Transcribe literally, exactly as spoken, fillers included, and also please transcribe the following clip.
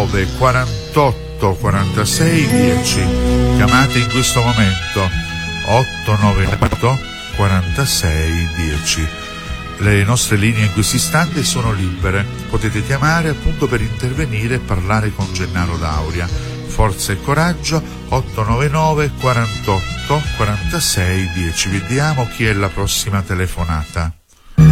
ottonovanove quarantotto quarantasei dieci. Chiamate in questo momento ottonovanove quarantasei dieci. Le nostre linee in questo istante sono libere, potete chiamare appunto per intervenire e parlare con Gennaro D'Auria. Forza e coraggio, ottonovanove quarantotto quarantasei dieci. Vediamo chi è la prossima telefonata.